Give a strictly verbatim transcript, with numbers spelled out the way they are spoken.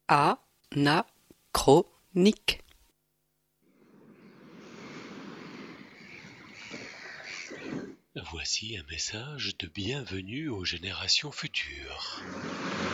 Anachronique. Voici un message de bienvenue aux générations futures.